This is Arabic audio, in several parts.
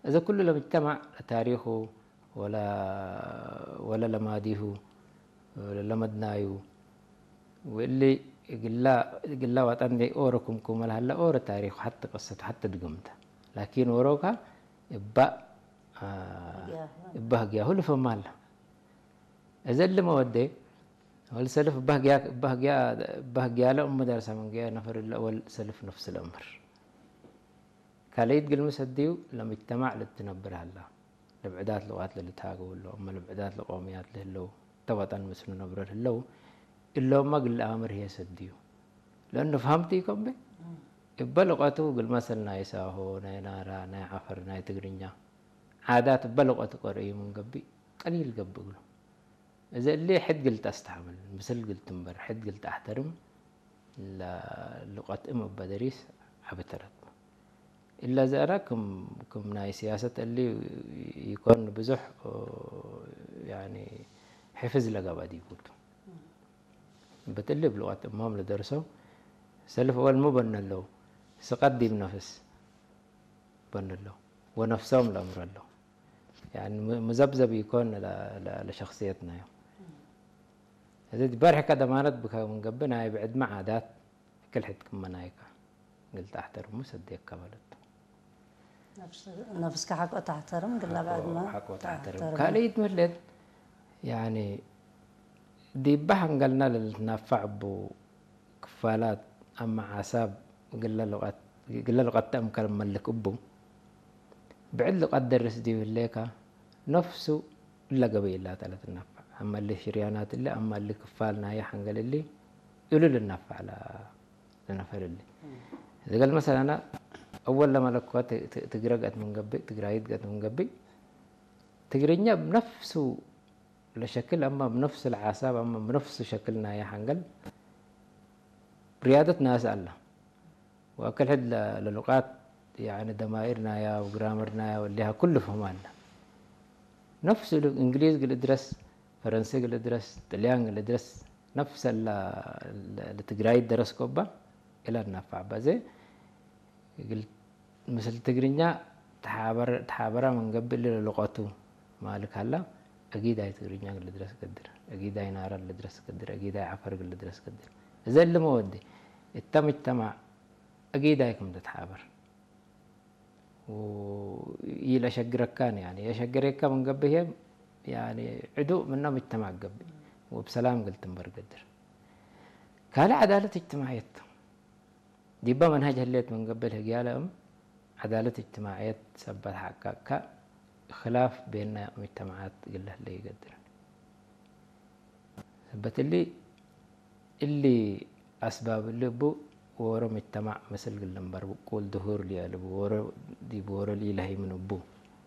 إذا كل المجتمع تاريخه ولا لماديه ولا لمدنايو واللي يقول لا وطن دي أوركم كمال هلا أور تاريخ حتى قصة حتى دقمته لكن وروكا يبقى هو اللي فمال إذا اللي ما ودي هو السلف بهجيا لا درس من جاء نفر الأول سلف نفس الأمر كاليد قل مسديو لما اجتمع للتنبر هلا لبعدات لغات اللي تاقوا له أما لبعدات لقوميات له توطن مسلم نبرر له إلا ما قل الأمر هي سديو لأنه فهمتيكم به بلغته قل مثل نايساهو ناي نارا ناي عفر ناي تقرنجا عادات بلغته قرئي من قبي قليل قبي إذا اللي حد قلت أستحمل مثل قلت مبر حد قلت أحترم لغة بدريس عبترت إلا زاركم ناي سياسة اللي يكون بزح يعني حفظ لقى دي قلت بتقلب بلغة أمام لدرسه سلف أول مو بن له سقدي بنفس بن له ونفسهم الأمر له يعني مزبزب يكون لشخصيتنا يوم إذا بارح كده مارد بك من قبنا يبعد مع عادات كل حد كم منايكا قلت أحترم مصدق قبلت نفسك حق تحترم قلنا بعد ما حق تحترم كاليد ملت يعني دي بحن قلنا للنفع بو كفالات أما عساب قلنا لغات تأم كلام ملك أبو بعد لغات درس دي بالليكا نفسه إلا قبيل لا ثلاث النفع أما اللي شريانات اللي أما اللي كفالنا هي حنقل اللي يقولوا للنفع لنفر اللي إذا قال مثلا أنا أول لما لقوات تقرأت من قبي تقرأيت قد من قبي تقرأني بنفسه لشكل أما بنفس العصاب أما بنفس شكلنا هي حنقل ريادة ناس الله وأكل حد للغات يعني دمائرنا يا وجرامرنا يا والليها كله فهمنا نفس الإنجليز قل درس فرنسي قل درس طليان قل درس نفس اللي تقرأي درس كوبا إلى النفع بزي قلت مثل تقرينيا تحابر من قبل للغته مالك هلا أكيد هاي تقرينيا قل درس قدر أكيد هاي نارا قل درس قدر أكيد هاي عفر قل درس قدر زي اللي ما ودي التمع أكيد هايكم تتحابر ويلا شجرك كان يعني يشجرك من قبل يعني عدو منه مجتمع قبل وبسلام قلت مبر قدر كلا عدالة اجتماعية دي منهج هليت من قبل هجالة عدالة اجتماعية سبت حقا خلاف بين مجتمعات قله اللي يقدر سبت اللي أسباب اللي بو ورا مجتمع مثل قلنبر بقول ظهور لي ألبو ورا دي بورا لي لهي من أبو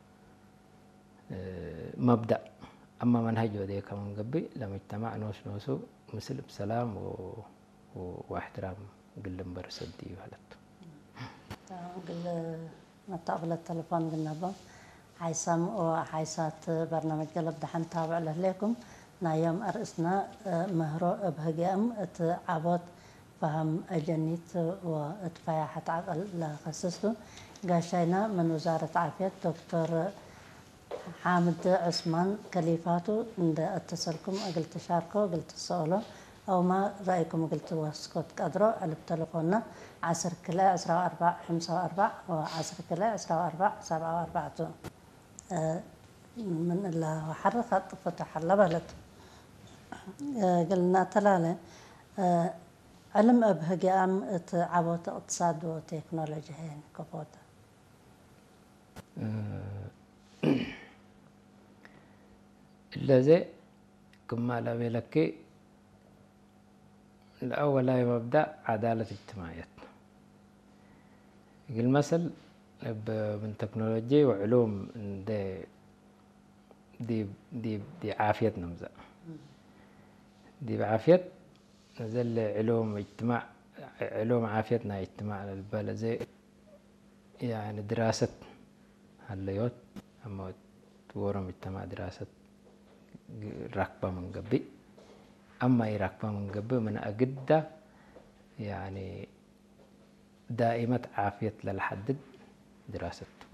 مبدأ أما منهج ودي كمان قبي لمجتمع نوسو مثل بسلام واحترام قلنبر سدي وهلت قل نتقبل التلفون قلنا بهم حيسام وحيسات برنامج قلب دحن تابع له لكم نايم أرسنا مهرو بهجام تعبط فهم أجنيت واتفاحة عقل لخصصته قاشينا من وزارة عافية دكتور حامد عثمان كليفاتو عند اتصلكم قلت شاركوا قلت سؤالوا أو ما رأيكم قلت واسكت قدروا على التلفوننا 10 كلا 14 54 و10 كلا 14 47 من الله حرقت فتح الله بلد قلنا تلاله علم أبهجام تعبوت اقتصاد وتكنولوجيا هين كفوتا الذي كما لا بلكي الأول لا مبدأ عدالة اجتماعية المثل من تكنولوجيا وعلوم دي عافية نمزة دي بعافية نزل علوم اجتماع علوم عافيتنا اجتماع البلد زي يعني دراسة هالليوت أما تورم اجتماع دراسة ركبة من قبل أما يركبة من قبل من أجدة يعني دائمة عافية للحدد دراسته